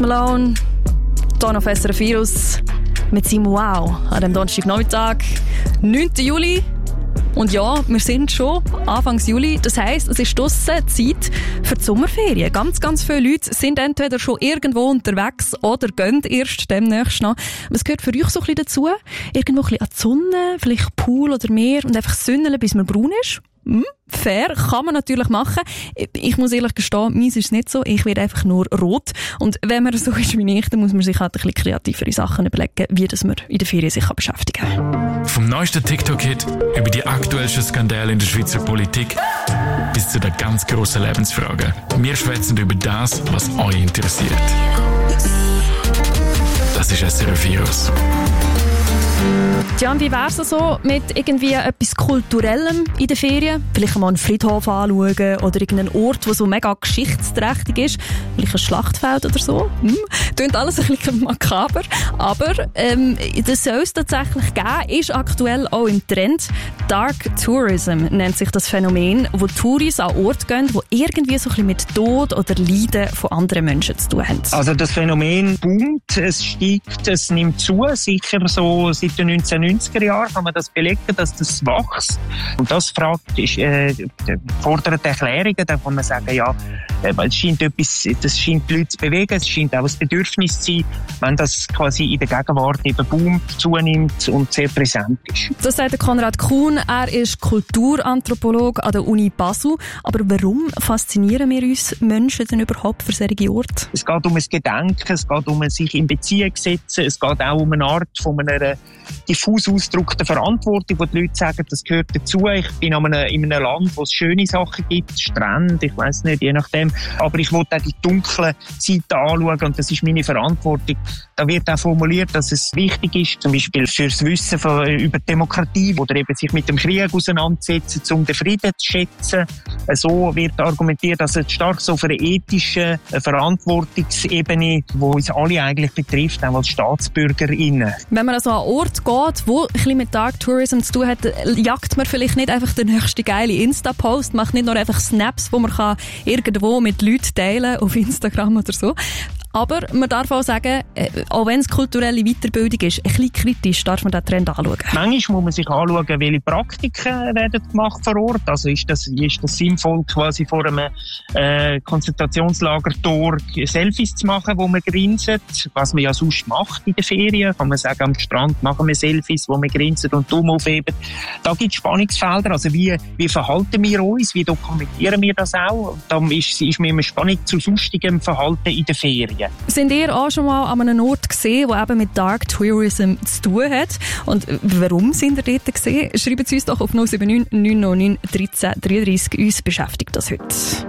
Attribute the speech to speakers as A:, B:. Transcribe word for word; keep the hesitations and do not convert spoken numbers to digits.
A: Malone, hier auf S R F Virus mit seinem Wow an dem Donnerstagnachmittag, neunten Juli. Und ja, wir sind schon Anfang Juli. Das heisst, es ist draussen Zeit für die Sommerferien. Ganz, ganz viele Leute sind entweder schon irgendwo unterwegs oder gehen erst demnächst noch. Was gehört für euch so ein bisschen dazu? Irgendwo ein bisschen an die Sonne, vielleicht Pool oder Meer und einfach sünneln, bis man braun ist? Hm, fair, kann man natürlich machen. Ich muss ehrlich gestehen, meins ist es nicht so. Ich werde einfach nur rot. Und wenn man so ist wie ich, dann muss man sich halt ein bisschen kreativere Sachen überlegen, wie das man in der Ferien sich beschäftigen kann.
B: Vom neuesten TikTok-Hit über die aktuellsten Skandale in der Schweizer Politik bis zu den ganz grossen Lebensfragen. Wir schwätzen über das, was euch interessiert. Das ist S R F Virus.
A: Jan, wie wär's so mit irgendwie etwas Kulturellem in den Ferien? Vielleicht mal einen Friedhof anschauen oder irgendeinen Ort, der so mega geschichtsträchtig ist. Vielleicht ein Schlachtfeld oder so. Hm. Klingt alles ein bisschen makaber. Aber ähm, das soll es tatsächlich geben, ist aktuell auch im Trend. Dark Tourism nennt sich das Phänomen, wo Touris an Orte gehen, die irgendwie so ein bisschen mit Tod oder Leiden von anderen Menschen zu tun haben.
C: Also das Phänomen boomt, es steigt, es nimmt zu, sicher so seit den neunzehnhundertneunziger Jahren kann man das belegen, dass das wächst. Und das fragt, ist, äh, fordert Erklärungen, da kann man sagen, ja, äh, es scheint etwas, das scheint die Leute zu bewegen, es scheint auch ein Bedürfnis zu sein, wenn das quasi in der Gegenwart eben boomt, zunimmt und sehr präsent ist.
A: Das sagt Konrad Kuhn, er ist Kulturanthropologe an der Uni Basel. Aber warum faszinieren wir uns Menschen denn überhaupt für solche Orte?
C: Es geht um ein Gedenken, es geht um ein sich in Beziehung setzen, es geht auch um eine Art von einer diffus ausgedrückten Verantwortung, wo die Leute sagen, das gehört dazu. Ich bin in einem, in einem Land, wo es schöne Sachen gibt, Strände, ich weiss nicht, je nachdem. Aber ich will auch die dunklen Seiten anschauen und das ist meine Verantwortung. Da wird auch formuliert, dass es wichtig ist, zum Beispiel fürs Wissen von, über Demokratie oder eben sich mit dem Krieg auseinandersetzen, um den Frieden zu schätzen. So wird argumentiert, dass es stark so auf einer ethischen Verantwortungsebene, die uns alle eigentlich betrifft, auch als StaatsbürgerInnen.
A: Wenn man also an einen Ort geht, wo ein bisschen mit Dark Tourism zu tun hat, jagt man vielleicht nicht einfach den nächsten geilen Insta-Post, macht nicht nur einfach Snaps, wo man kann irgendwo mit Leuten teilen auf Instagram oder so. Aber man darf auch sagen, auch wenn es kulturelle Weiterbildung ist, ein bisschen kritisch darf man den Trend anschauen.
C: Manchmal muss man sich anschauen, welche Praktiken werden gemacht vor Ort. Also ist das, ist das sinnvoll, quasi vor einem äh, Konzentrationslagertor Selfies zu machen, wo man grinset, was man ja sonst macht in den Ferien. Kann man sagen, am Strand machen wir Selfies, wo man grinset und Daumen aufheben. Da gibt es Spannungsfelder. Also wie, wie verhalten wir uns, wie dokumentieren wir das auch? Da ist, ist mir immer spannend zu sonstigem Verhalten in den Ferien.
A: Sind ihr auch schon mal an einem Ort gesehen, der eben mit Dark Tourism zu tun hat? Und warum sind ihr dort gesehen? Schreibt es uns doch auf null sieben neun neun neun neun eins drei drei drei. Uns beschäftigt das heute.